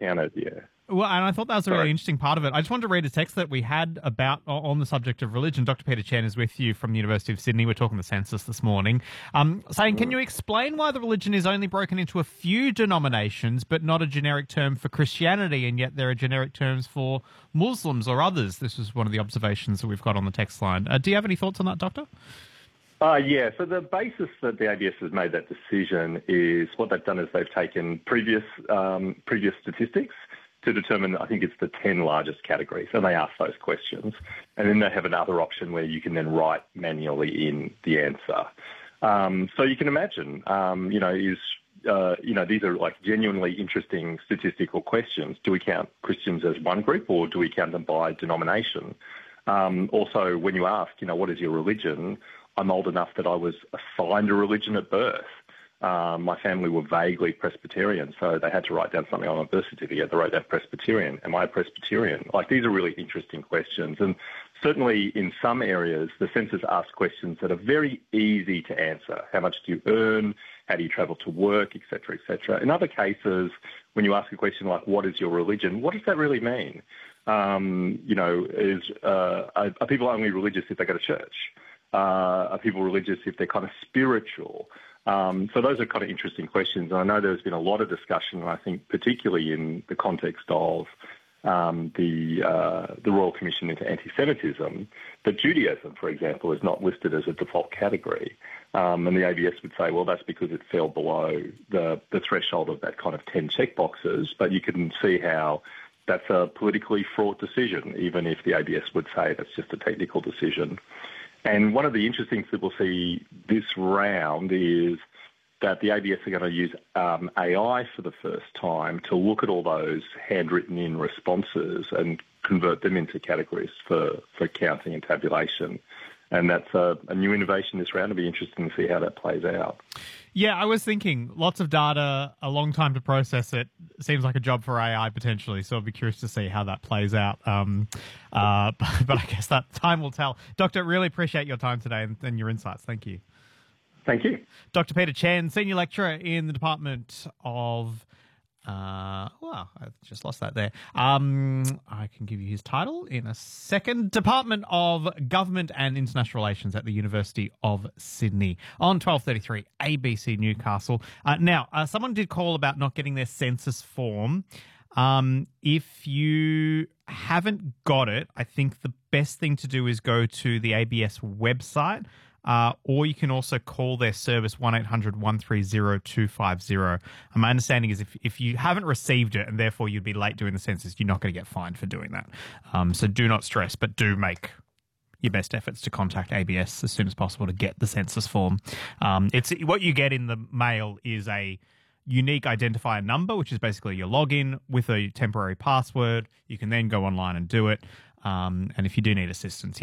counted, yeah. Well, and I thought that was a really interesting part of it. I just wanted to read a text that we had about on the subject of religion. Dr. Peter Chen is with you from the University of Sydney. We're talking the census this morning. Saying, can you explain why the religion is only broken into a few denominations but not a generic term for Christianity, and yet there are generic terms for Muslims or others? This was one of the observations that we've got on the text line. Do you have any thoughts on that, Doctor? Yeah, so the basis that the ABS has made that decision is what they've done is they've taken previous statistics to determine, I think it's the 10 largest categories, and they ask those questions. And then they have another option where you can then write manually in the answer. So you can imagine, these are like genuinely interesting statistical questions. Do we count Christians as one group, or do we count them by denomination? Also, when you ask, what is your religion? I'm old enough that I was assigned a religion at birth. My family were vaguely Presbyterian, so they had to write down something on a birth certificate. They wrote down Presbyterian. Am I a Presbyterian? These are really interesting questions. And certainly in some areas, the census asks questions that are very easy to answer. How much do you earn? How do you travel to work, et cetera, et cetera. In other cases, when you ask a question like, what is your religion? What does that really mean? Are people only religious if they go to church? Are people religious if they're kind of spiritual? So those are kind of interesting questions. And I know there's been a lot of discussion, I think particularly in the context of the Royal Commission into Anti-Semitism, that Judaism, for example, is not listed as a default category. And the ABS would say, well, that's because it fell below the threshold of that kind of 10 checkboxes. But you can see how that's a politically fraught decision, even if the ABS would say that's just a technical decision. And one of the interesting things that we'll see this round is that the ABS are going to use AI for the first time to look at all those handwritten in responses and convert them into categories for counting and tabulation. And that's a new innovation this round. It'll be interesting to see how that plays out. Yeah, I was thinking lots of data, a long time to process it. Seems like a job for AI potentially, so I'll be curious to see how that plays out. But I guess that time will tell. Doctor, really appreciate your time today and your insights. Thank you. Thank you. Dr. Peter Chen, Senior Lecturer in the Department of... I just lost that there. I can give you his title in a second. Department of Government and International Relations at the University of Sydney on 1233 ABC Newcastle. Now, someone did call about not getting their census form. If you haven't got it, I think the best thing to do is go to the ABS website. Or you can also call their service 1-800-130-250. My understanding is if you haven't received it and therefore you'd be late doing the census, you're not going to get fined for doing that. So do not stress, but do make your best efforts to contact ABS as soon as possible to get the census form. It's what you get in the mail is a unique identifier number, which is basically your login with a temporary password. You can then go online and do it. And if you do need assistance,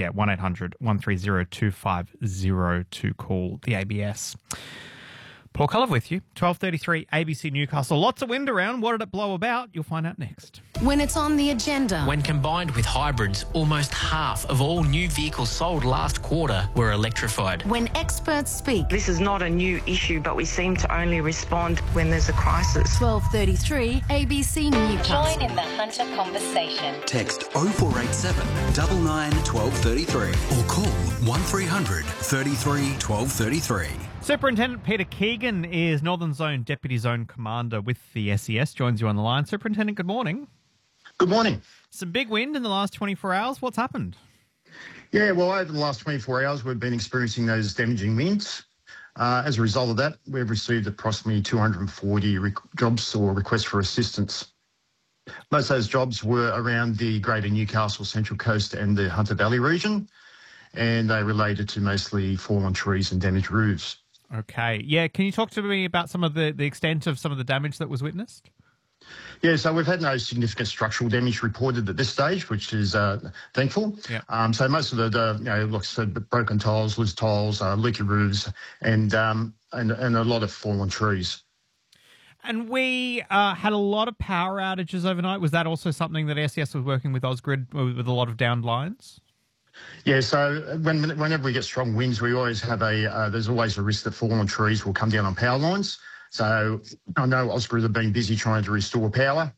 1-800-130-250 to call the ABS. Paul Culliver with you, 1233 ABC Newcastle. Lots of wind around. What did it blow about? You'll find out next. When it's on the agenda. When combined with hybrids, almost half of all new vehicles sold last quarter were electrified. When experts speak. This is not a new issue, but we seem to only respond when there's a crisis. 1233 ABC Newcastle. Join in the Hunter conversation. Text 0487 99 1233 or call 1300 33 1233. Superintendent Peter Keegan is Northern Zone Deputy Zone Commander with the SES, joins you on the line. Superintendent, good morning. Good morning. Some big wind in the last 24 hours. What's happened? Yeah, well, over the last 24 hours, we've been experiencing those damaging winds. As a result of that, we've received approximately 240 jobs or requests for assistance. Most of those jobs were around the Greater Newcastle Central Coast and the Hunter Valley region, and they related to mostly fallen trees and damaged roofs. Okay. Yeah, can you talk to me about some of the extent of some of the damage that was witnessed? Yeah, so we've had no significant structural damage reported at this stage, which is thankful. Yeah. So most of the like I said, broken tiles, loose tiles, leaky roofs, and a lot of fallen trees. And we had a lot of power outages overnight. Was that also something that SES was working with Ausgrid with a lot of downed lines? Yeah, so whenever we get strong winds, we always have there's always a risk that fallen trees will come down on power lines. So I know Ausgrid have been busy trying to restore power.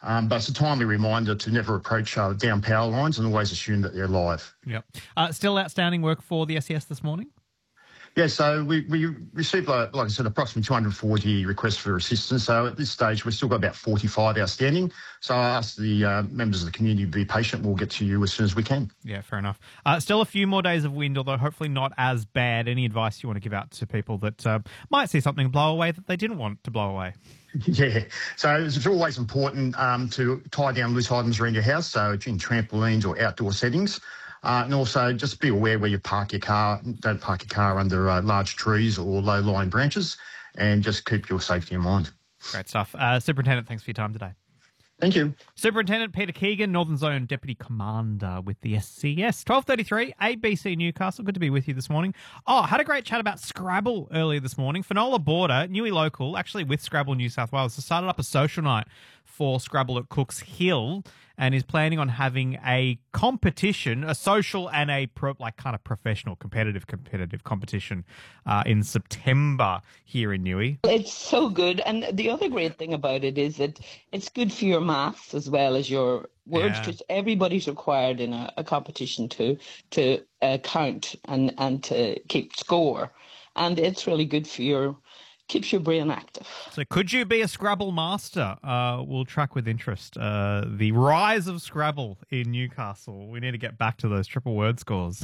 But it's a timely reminder to never approach down power lines and always assume that they're live. Yep. Still outstanding work for the SES this morning? Yeah, so we received, like I said, approximately 240 requests for assistance. So at this stage, we've still got about 45 outstanding. So I ask the members of the community to be patient. We'll get to you as soon as we can. Yeah, fair enough. Still a few more days of wind, although hopefully not as bad. Any advice you want to give out to people that might see something blow away that they didn't want to blow away? Yeah, so it's always important to tie down loose items around your house, so in trampolines or outdoor settings. And also just be aware where you park your car. Don't park your car under large trees or low-lying branches, and just keep your safety in mind. Great stuff. Superintendent, thanks for your time today. Thank you. Superintendent Peter Keegan, Northern Zone Deputy Commander with the SCS. 12:33, ABC Newcastle. Good to be with you this morning. Had a great chat about Scrabble earlier this morning. Finola Border, Newey Local, actually with Scrabble New South Wales, has started up a social night for Scrabble at Cooks Hill and is planning on having a competition, a social and a kind of professional competitive competition in September here in Newey. It's so good. And the other great thing about it is that it's good for your maths as well as your words, because everybody's required in a competition to count and to keep score. And it's really good for keeps your brain active. So could you be a Scrabble master? We'll track with interest the rise of Scrabble in Newcastle. We need to get back to those triple word scores.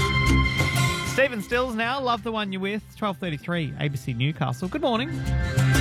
Stephen Stills now, love the one you're with. 12:33, ABC Newcastle. Good morning.